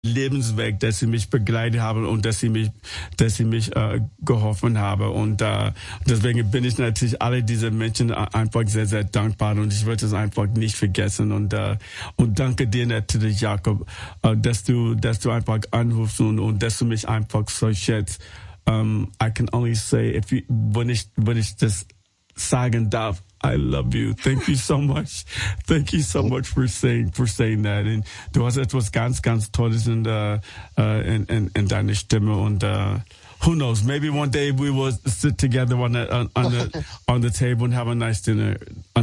Lebensweg, dass sie mich begleitet haben und dass sie mich geholfen haben. Und deswegen bin ich natürlich alle diese Menschen einfach sehr, sehr dankbar und ich würde es einfach nicht vergessen. Und danke dir natürlich, Jakob, dass du einfach anrufst und dass du mich einfach so schätzt. I can only say, wenn ich das sagen darf, I love you. Thank you so much. Thank you so much for saying that. Und du hast etwas ganz, ganz Tolles in deiner Stimme und who knows? Maybe one day we will sit together on the table and have a nice dinner.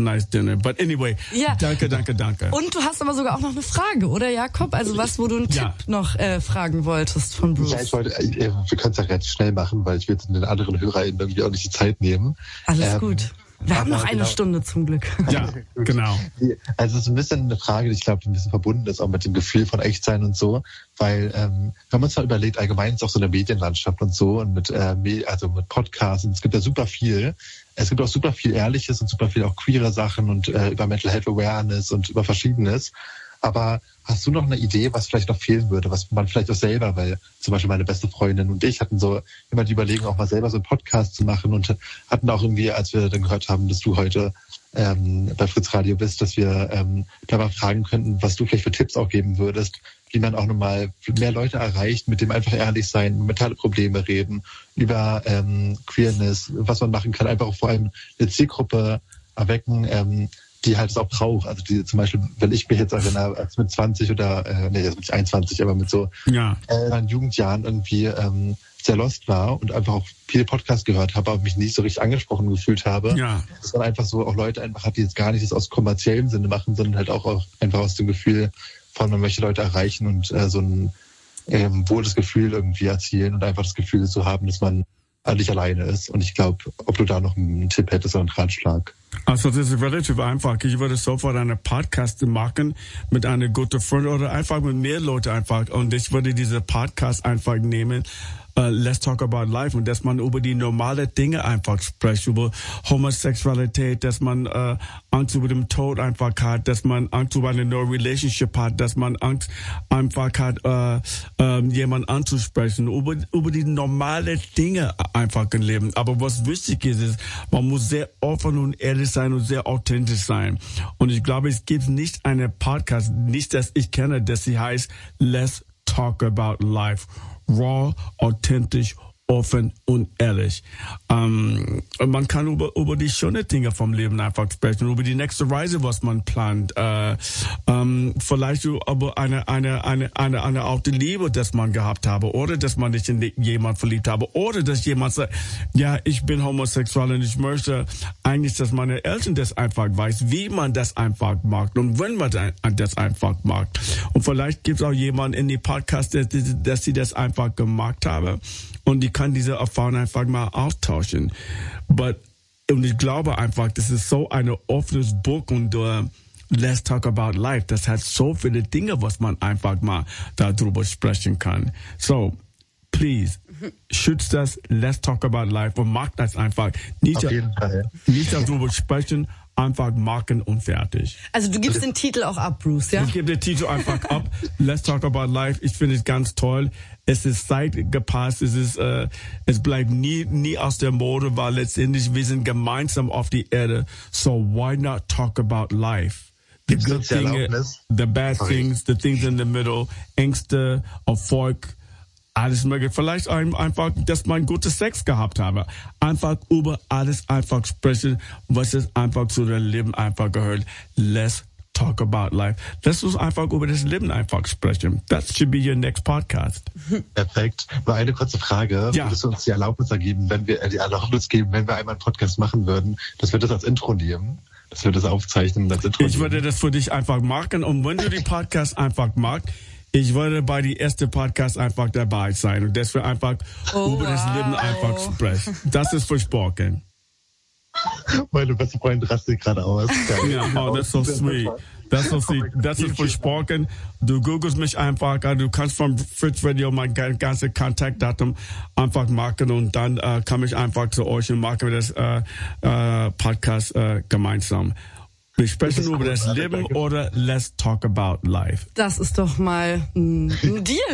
But anyway, ja. Danke. Und du hast aber sogar auch noch eine Frage, oder Jakob? Also was, wo du einen Tipp noch fragen wolltest von Bruce? Ja, wir können es ja relativ schnell machen, weil ich will den anderen HörerInnen irgendwie auch nicht die Zeit nehmen. Alles gut. Wir haben noch eine Stunde zum Glück. Ja, genau. Also es ist ein bisschen eine Frage, die ich glaube, ein bisschen verbunden ist auch mit dem Gefühl von Echtsein und so, weil wenn man es mal überlegt, allgemein ist auch so eine Medienlandschaft und so und mit Podcasts und es gibt ja super viel. Es gibt auch super viel Ehrliches und super viel auch queere Sachen und über Mental Health Awareness und über Verschiedenes. Aber hast du noch eine Idee, was vielleicht noch fehlen würde, was man vielleicht auch selber, weil zum Beispiel meine beste Freundin und ich hatten so immer die Überlegung, auch mal selber so einen Podcast zu machen und hatten auch irgendwie, als wir dann gehört haben, dass du heute bei Fritz Radio bist, dass wir da mal fragen könnten, was du vielleicht für Tipps auch geben würdest, wie man auch nochmal mehr Leute erreicht, mit dem einfach ehrlich sein, mentale Probleme reden, über Queerness, was man machen kann, einfach auch vor allem eine Zielgruppe erwecken, die halt es auch braucht. Also die zum Beispiel, wenn ich mich jetzt erinnere, als mit 20 oder, jetzt mit 21, aber mit so Jugendjahren irgendwie sehr lost war und einfach auch viele Podcasts gehört habe, aber mich nicht so richtig angesprochen gefühlt habe. Ja. Dass man einfach so auch Leute einfach hat, die jetzt gar nicht das aus kommerziellem Sinne machen, sondern halt auch einfach aus dem Gefühl von, man möchte Leute erreichen und so ein wohles Gefühl irgendwie erzielen und einfach das Gefühl zu haben, dass man nicht alleine ist. Und ich glaube, ob du da noch einen Tipp hättest oder einen Ratschlag. Also das ist relativ einfach. Ich würde sofort einen Podcast machen mit einer guten Freundin oder einfach mit mehr Leuten einfach. Und ich würde diese Podcast einfach nehmen. Let's Talk About Life und dass man über die normale Dinge einfach spricht, über Homosexualität, dass man Angst über den Tod einfach hat, dass man Angst über eine neue Relationship hat, dass man Angst einfach hat, jemanden anzusprechen, über die normale Dinge einfach im Leben. Aber was wichtig ist, man muss sehr offen und ehrlich sein und sehr authentisch sein. Und ich glaube, es gibt nicht eine Podcast, nicht dass ich kenne, dass sie heißt Let's Talk About Life. Raw, authentisch, offen und ehrlich. Man kann über die schönen Dinge vom Leben einfach sprechen, über die nächste Reise, was man plant. Vielleicht über eine alte Liebe, das man gehabt habe, oder dass man sich in jemand verliebt habe, oder dass jemand sagt, ja, ich bin homosexuell und ich möchte eigentlich, dass meine Eltern das einfach weiß, wie man das einfach mag und wenn man das einfach mag. Und vielleicht gibt es auch jemanden in die Podcast, dass sie das einfach gemacht haben. Und die kann diese Erfahrung einfach mal austauschen. Und ich glaube einfach, das ist so ein offenes Buch und Let's Talk About Life. Das hat so viele Dinge, was man einfach mal darüber sprechen kann. So, please, schützt das, Let's Talk About Life und macht das einfach. Nicht darüber sprechen, einfach machen und fertig. Also du gibst den Titel auch ab, Bruce, ja? Ich gebe den Titel einfach ab. Let's Talk About Life. Ich finde es ganz toll. Es ist zeitgepasst. Es bleibt nie aus der Mode, weil letztendlich wir sind gemeinsam auf die Erde. So why not talk about life? The good things, the bad things, the things in the middle, Ängste, Erfolg, alles mögliche. Vielleicht einfach, dass man gutes Sex gehabt habe. Einfach über alles einfach sprechen, was es einfach zu dem Leben einfach gehört. Let's talk about life. Lass uns einfach über das Leben einfach sprechen. That should be your next podcast. Perfekt. Nur eine kurze Frage. Ja. Würdest du uns die Erlaubnis geben, wenn wir einmal einen Podcast machen würden, dass wir das als Intro nehmen? Dass wir das aufzeichnen als Intro nehmen? Ich würde das für dich einfach machen. Und wenn du die Podcast einfach magst, ich würde bei die erste Podcast einfach dabei sein und dass wir einfach über das Leben einfach sprechen. Das ist versprochen. Meine beste Freundin rastet gerade aus. Ja, oh, that's so sweet. Das ist versprochen. Du googelst mich einfach, du kannst vom Fritz Radio mein ganze Kontaktdatum einfach machen und dann komme ich einfach zu euch und machen wir das Podcast gemeinsam. Wir sprechen über das Leben oder Let's Talk About Life. Das ist doch mal ein Deal.